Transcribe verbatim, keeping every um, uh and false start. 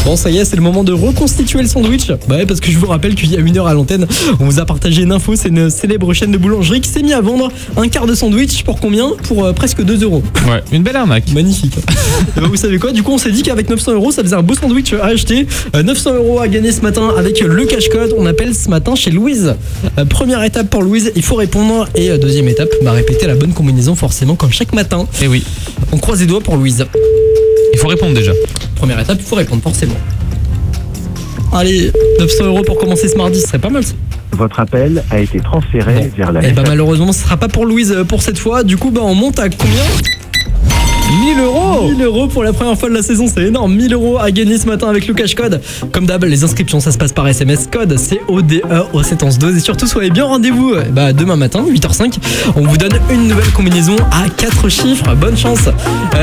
Bon, ça y est, c'est le moment de reconstituer le sandwich. Bah ouais, parce que je vous rappelle qu'il y a une heure à l'antenne, on vous a partagé une info, c'est une célèbre chaîne de boulangerie qui s'est mis à vendre un quart de sandwich pour combien ? Pour euh, presque deux euros. Ouais, une belle arnaque. Magnifique. Et bah, vous savez quoi ? Du coup, on s'est dit qu'avec neuf cents euros, ça faisait un beau sandwich à acheter. Euh, neuf cents euros à gagner ce matin avec le cache-code. On appelle ce matin chez Louise. Euh, première étape pour Louise, il faut répondre. Et euh, deuxième étape, bah, répéter la bonne combinaison forcément comme chaque matin. Et oui. On croise les doigts pour Louise. Il faut répondre déjà. Première étape, il faut répondre forcément. Allez, neuf cents euros pour commencer ce mardi, ce serait pas mal ça. Votre appel a été transféré Bon. vers la Eh bah messagerie. malheureusement, ce sera pas pour Louise pour cette fois. Du coup, bah on monte à combien ? mille euros mille euros pour la première fois de la saison, c'est énorme. mille euros à gagner ce matin avec le cash code. Comme d'hab, les inscriptions, ça se passe par S M S code C O D E au sept onze douze. Et surtout, soyez bien au rendez-vous bah, demain matin, huit heures zéro cinq. On vous donne une nouvelle combinaison à quatre chiffres. Bonne chance. Euh,